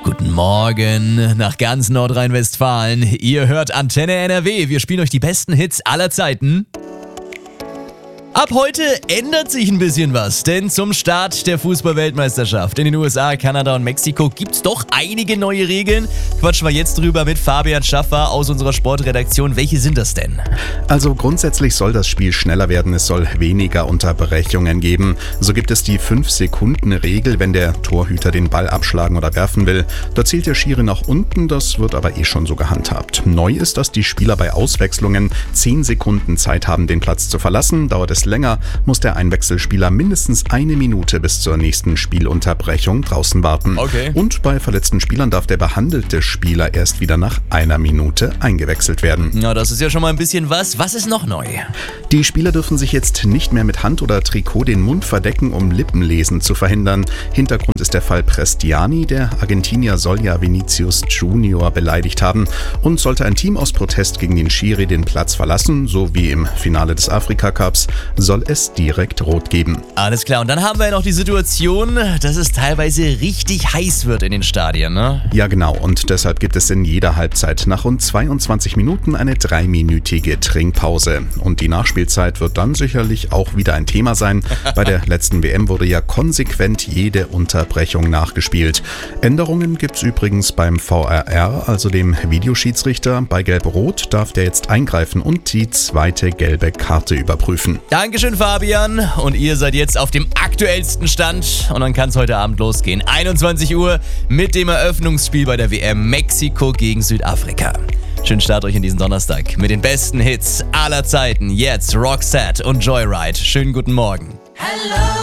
Guten Morgen nach ganz Nordrhein-Westfalen. Ihr hört Antenne NRW. Wir spielen euch die besten Hits aller Zeiten. Ab heute ändert sich ein bisschen was, denn zum Start der Fußball-Weltmeisterschaft in den USA, Kanada und Mexiko gibt's doch einige neue Regeln. Quatschen wir jetzt drüber mit Fabian Schaffer aus unserer Sportredaktion. Welche sind das denn? Also grundsätzlich soll das Spiel schneller werden, es soll weniger Unterbrechungen geben. So gibt es die 5-Sekunden-Regel, wenn der Torhüter den Ball abschlagen oder werfen will. Da zählt der Schiri nach unten, das wird aber schon so gehandhabt. Neu ist, dass die Spieler bei Auswechslungen 10 Sekunden Zeit haben, den Platz zu verlassen. Dauert es länger, muss der Einwechselspieler mindestens 1 Minute bis zur nächsten Spielunterbrechung draußen warten. Okay. Und bei verletzten Spielern darf der behandelte Spieler erst wieder nach 1 Minute eingewechselt werden. Na, das ist ja schon mal ein bisschen was. Was ist noch neu? Die Spieler dürfen sich jetzt nicht mehr mit Hand oder Trikot den Mund verdecken, um Lippenlesen zu verhindern. Hintergrund ist der Fall Prestiani. Der Argentinier soll ja Vinicius Junior beleidigt haben. Und sollte ein Team aus Protest gegen den Schiri den Platz verlassen, so wie im Finale des Afrika-Cups, soll es direkt rot geben. Alles klar, und dann haben wir ja noch die Situation, dass es teilweise richtig heiß wird in den Stadien, ne? Ja genau, und deshalb gibt es in jeder Halbzeit nach rund 22 Minuten eine 3-minütige Trinkpause. Und die Nachspielzeit wird dann sicherlich auch wieder ein Thema sein. Bei der letzten WM wurde ja konsequent jede Unterbrechung nachgespielt. Änderungen gibt es übrigens beim VAR, also dem Videoschiedsrichter. Bei Gelb-Rot darf der jetzt eingreifen und die zweite gelbe Karte überprüfen. Dankeschön, Fabian. Und ihr seid jetzt auf dem aktuellsten Stand. Und dann kann es heute Abend losgehen. 21 Uhr mit dem Eröffnungsspiel bei der WM Mexiko gegen Südafrika. Schönen Start euch in diesen Donnerstag mit den besten Hits aller Zeiten. Jetzt Roxette und Joyride. Schönen guten Morgen. Hello.